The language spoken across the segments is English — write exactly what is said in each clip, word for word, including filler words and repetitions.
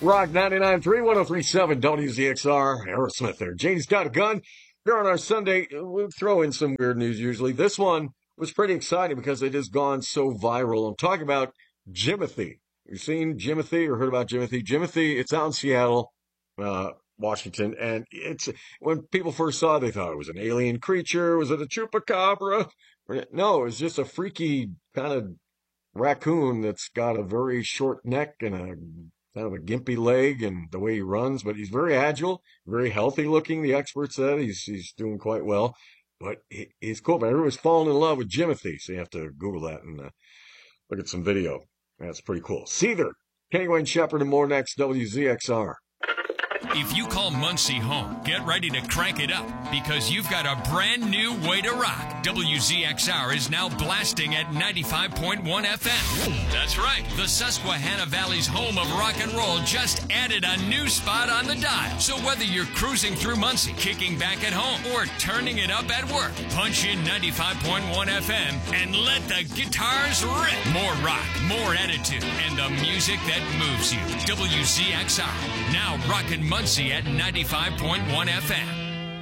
Rock ninety-nine point three, one oh three point seven W Z X R. Aerosmith there. Janie's got a gun. Here on our Sunday, we'll throw in some weird news usually. This one was pretty exciting because it has gone so viral. I'm talking about Jimothy. You've seen Jimothy or heard about Jimothy? Jimothy, it's out in Seattle, uh, Washington, and it's when people first saw it, they thought it was an alien creature. Was it a chupacabra? No, it's just a freaky kind of raccoon that's got a very short neck and a kind of a gimpy leg, and the way he runs, but he's very agile, very healthy looking. The experts said he's he's doing quite well, but he, he's cool. But everyone's falling in love with Jimothy, so you have to Google that and uh, look at some video. That's pretty cool. Seether, Kenny Wayne Shepherd, and more next. W Z X R. If you call Muncie home, get ready to crank it up because you've got a brand new way to rock. W Z X R is now blasting at ninety-five point one F M. That's right. The Susquehanna Valley's home of rock and roll just added a new spot on the dial. So whether you're cruising through Muncie, kicking back at home, or turning it up at work, punch in ninety-five point one F M and let the guitars rip. More rock, more attitude, and the music that moves you. W Z X R, now rockin' Muncie at ninety-five point one F M.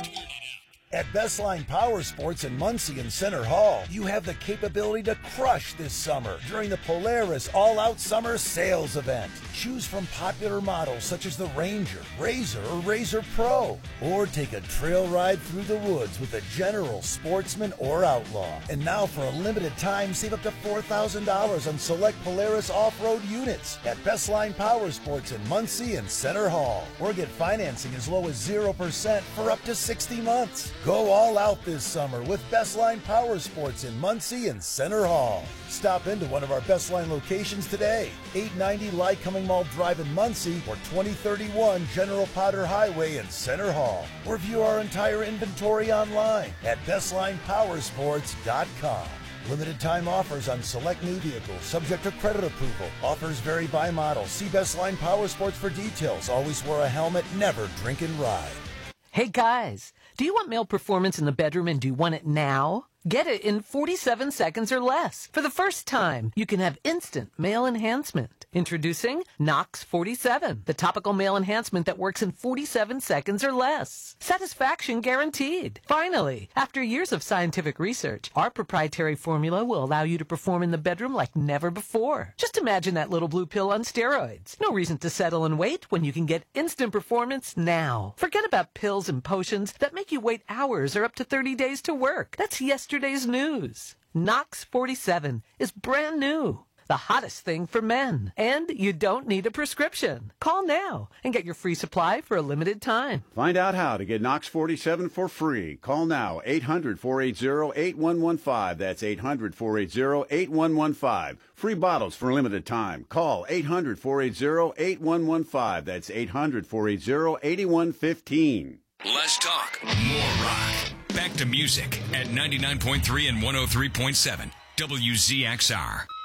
At Bestline Power Sports in Muncie and Center Hall, you have the capability to crush this summer during the Polaris All-Out Summer Sales Event. Choose from popular models such as the Ranger, Razor, or Razor Pro, or take a trail ride through the woods with a General, Sportsman, or Outlaw. And now for a limited time, save up to four thousand dollars on select Polaris off-road units at Bestline Power Sports in Muncie and Center Hall. Or get financing as low as zero percent for up to sixty months. Go all out this summer with Bestline Power Sports in Muncie and Center Hall. Stop into one of our Bestline locations today, eight ninety Lycoming Mall Drive in Muncie or twenty thirty-one General Potter Highway in Center Hall. Or view our entire inventory online at bestline power sports dot com. Limited time offers on select new vehicles, subject to credit approval. Offers vary by model. See Bestline Power Sports for details. Always wear a helmet, never drink and ride. Hey guys, do you want male performance in the bedroom and do you want it now? Get it in forty-seven seconds or less. For the first time, you can have instant male enhancement. Introducing Nox forty-seven, the topical male enhancement that works in forty-seven seconds or less. Satisfaction guaranteed. Finally, after years of scientific research, our proprietary formula will allow you to perform in the bedroom like never before. Just imagine that little blue pill on steroids. No reason to settle and wait when you can get instant performance now. Forget about pills and potions that make you wait hours or up to thirty days to work. That's yesterday's news. Nox forty-seven is brand new. The hottest thing for men. And you don't need a prescription. Call now and get your free supply for a limited time. Find out how to get Nox forty-seven for free. Call now, eight hundred, four eight zero, eight one one five. That's eight hundred, four eight zero, eight one one five. Free bottles for a limited time. Call eight hundred, four eight zero, eight one one five. That's eight hundred, four eight zero, eight one one five. Less talk, more rock. Back to music at ninety-nine point three and one oh three point seven W Z X R.